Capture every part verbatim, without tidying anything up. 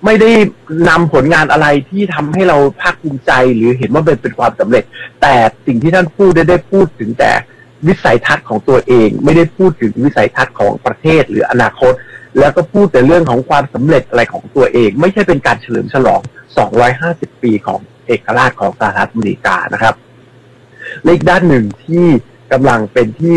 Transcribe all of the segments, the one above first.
ไม่ได้นำผลงานอะไรที่ทำให้เราภาคภูมิใจหรือเห็นว่าเป็นเป็นความสำเร็จแต่สิ่งที่ท่านพูดได้ได้พูดถึงแต่วิสัยทัศน์ของตัวเองไม่ได้พูดถึงวิสัยทัศน์ของประเทศหรืออนาคตแล้วก็พูดแต่เรื่องของความสำเร็จอะไรของตัวเองไม่ใช่เป็นการเฉลิมฉลองสองร้อยห้าสิบปีของเอกราชของสหรัฐอเมริกานะครับและอีกด้านหนึ่งที่กำลังเป็นที่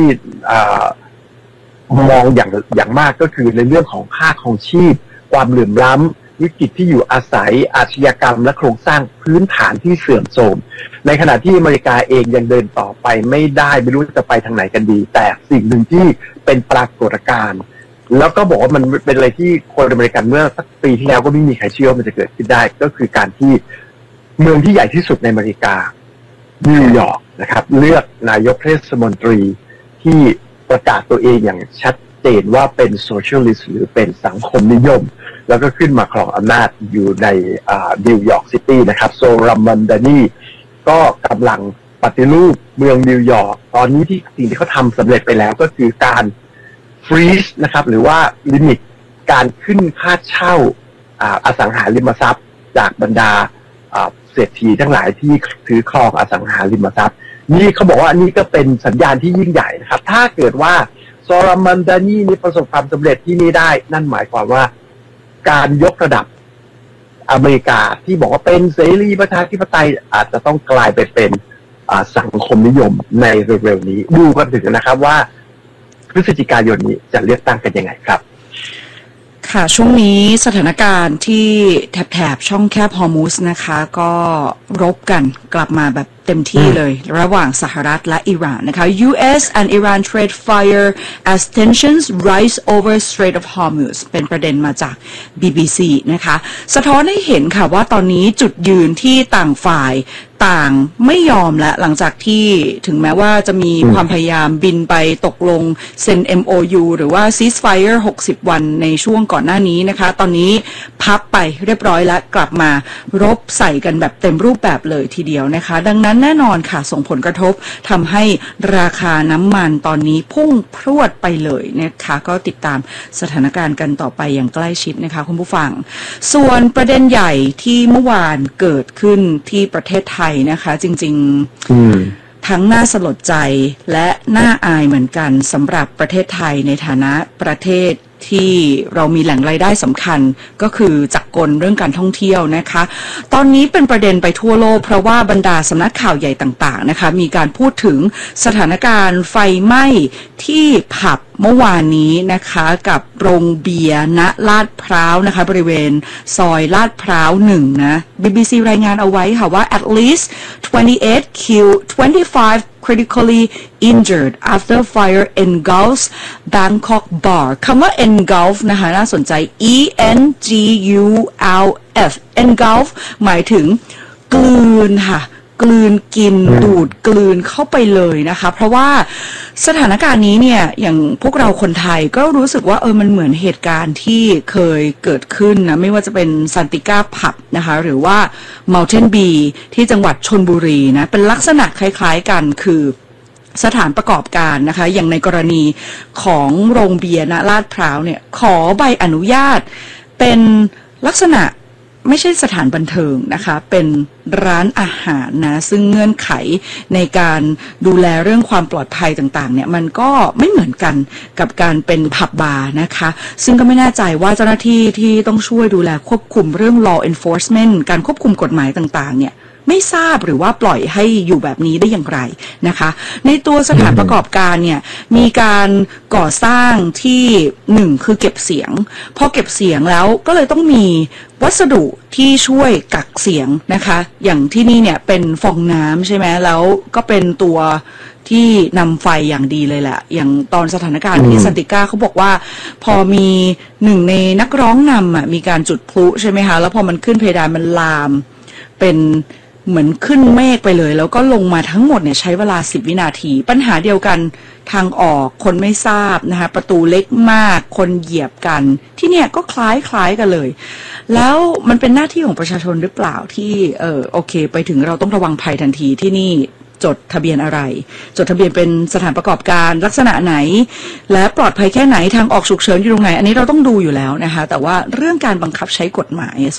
มองอย่างอย่างมากก็คือในเรื่องของค่าครองชีพความเหลื่อมล้ำวิกฤตที่อยู่อาศัยอาชญากรรมและโครงสร้างพื้นฐานที่เสื่อมโทรมในขณะที่อเมริกาเองยังเดินต่อไปไม่ได้ไม่รู้จะไปทางไหนกันดีแต่สิ่งหนึ่งที่เป็นปรากฏการณ์แล้วก็บอกว่ามันเป็นอะไรที่คนอเมริกันเมื่อสักปีที่แล้วก็ไม่มีใครเชื่อว่ามันจะเกิดขึ้นได้ก็คือการที่เมืองที่ใหญ่ที่สุดในอเมริกานิวยอร์กนะครับเลือกนายกเทศมนตรีที่ประกาศตัวเองอย่างชัดเจนว่าเป็นโซเชียลิสต์หรือเป็นสังคมนิยมแล้วก็ขึ้นมาครองอำนาจอยู่ในนิวยอร์กซิตี้นะครับโซรามันดานีก็กำลังปฏิรูปเมืองนิวยอร์กตอนนี้ที่สิ่งที่เขาทำสำเร็จไปแล้วก็คือการฟรีซนะครับหรือว่าลิมิตการขึ้นค่าเช่าอสังหาริมทรัพย์จากบรรดาเศรษฐีทั้งหลายที่ถือครองอสังหาริมทรัพย์นี่เขาบอกว่านี่ก็เป็นสัญญาณที่ยิ่งใหญ่นะครับถ้าเกิดว่าโซรามันดานีนี่ประสบความสำเร็จที่นี่ได้นั่นหมายความว่าการยกระดับอเมริกาที่บอกว่าเป็นเสรีประชาธิปไตยอาจจะต้องกลายไปเป็นสังคมนิยมในเร็วๆนี้ดูกันถึงนะครับว่าพฤศจิกายนนี้จะเลือกตั้งกันยังไงครับค่ะช่วงนี้สถานการณ์ที่แถบๆช่องแคบฮอร์มุซนะคะก็รบกันกลับมาแบบเต็มที่เลยระหว่างสหรัฐและอิหร่านนะคะ ยู เอส and Iran trade fire as tensions rise over Strait of Hormuz เป็นประเด็นมาจาก บี บี ซี นะคะสะท้อนให้เห็นค่ะว่าตอนนี้จุดยืนที่ต่างฝ่ายต่างไม่ยอมและหลังจากที่ถึงแม้ว่าจะมีความพยายามบินไปตกลงเซ็น เอ็ม โอ ยู หรือว่า ceasefire หกสิบวันในช่วงก่อนหน้านี้นะคะตอนนี้พับไปเรียบร้อยแล้วกลับมารบใส่กันแบบเต็มรูปแบบเลยทีเดียวนะคะดังนั้นแน่นอนค่ะส่งผลกระทบทำให้ราคาน้ำมันตอนนี้พุ่งพรวดไปเลยนะคะก็ติดตามสถานการณ์กันต่อไปอย่างใกล้ชิดนะคะคุณผู้ฟังส่วนประเด็นใหญ่ที่เมื่อวานเกิดขึ้นที่ประเทศไทยนะคะจริงๆทั้งน่าสลดใจและน่าอายเหมือนกันสำหรับประเทศไทยในฐานะประเทศที่เรามีแหล่งรายได้สำคัญก็คือจากกลเรื่องการท่องเที่ยวนะคะตอนนี้เป็นประเด็นไปทั่วโลกเพราะว่าบรรดาสำนักข่าวใหญ่ต่างๆนะคะมีการพูดถึงสถานการณ์ไฟไหม้ที่ผับเมื่อวานนี้นะคะกับโรงเบียร์ณลาดพร้าวนะคะบริเวณซอยลาดพร้าวหนึ่งนะ บี บี ซี รายงานเอาไว้ค่ะว่า at least twenty-eight killed twenty-five critically injured after fire engulfs Bangkok bar คำว่า engulf นะคะน่าสนใจ e n g u l f engulf หมายถึงกลืนค่ะกลืนกินดูดกลืนเข้าไปเลยนะคะเพราะว่าสถานการณ์นี้เนี่ยอย่างพวกเราคนไทยก็รู้สึกว่าเออมันเหมือนเหตุการณ์ที่เคยเกิดขึ้นนะไม่ว่าจะเป็นซันติก้าผับนะคะหรือว่า Mountain Bee ที่จังหวัดชลบุรีนะเป็นลักษณะคล้ายๆกันคือสถานประกอบการนะคะอย่างในกรณีของโรงเบียร์ณลาดพร้าวเนี่ยขอใบอนุญาตเป็นลักษณะไม่ใช่สถานบันเทิงนะคะเป็นร้านอาหารนะซึ่งเงื่อนไขในการดูแลเรื่องความปลอดภัยต่างๆเนี่ยมันก็ไม่เหมือนกันกับการเป็นผับบาร์นะคะซึ่งก็ไม่แน่ใจว่าเจ้าหน้าที่ที่ต้องช่วยดูแลควบคุมเรื่อง law enforcement การควบคุมกฎหมายต่างๆเนี่ยไม่ทราบหรือว่าปล่อยให้อยู่แบบนี้ได้อย่างไรนะคะในตัวสถานประกอบการเนี่ยมีการก่อสร้างที่หนึ่งคือเก็บเสียงพอเก็บเสียงแล้วก็เลยต้องมีวัสดุที่ช่วยกักเสียงนะคะอย่างที่นี่เนี่ยเป็นฟองน้ำใช่ไหมแล้วก็เป็นตัวที่นำไฟอย่างดีเลยแหละอย่างตอนสถานการณ์ที่ซันติก้าเขาบอกว่าพอมีหนึ่งในนักร้องนำอ่ะมีการจุดพลุใช่ไหมคะแล้วพอมันขึ้นเพดานมันลามเป็นเหมือนขึ้นเมฆไปเลยแล้วก็ลงมาทั้งหมดเนี่ยใช้เวลาสิบวินาทีปัญหาเดียวกันทางออกคนไม่ทราบนะคะประตูเล็กมากคนเหยียบกันที่เนี่ยก็คล้ายคล้ายกันเลยแล้วมันเป็นหน้าที่ของประชาชนหรือเปล่าที่เออโอเคไปถึงเราต้องระวังภัยทันทีที่นี่จดทะเบียนอะไรจดทะเบียนเป็นสถานประกอบการลักษณะไหนและปลอดภัยแค่ไหนทางออกฉุกเฉินอยู่ตรงไหนอันนี้เราต้องดูอยู่แล้วนะคะแต่ว่าเรื่องการบังคับใช้กฎหมาย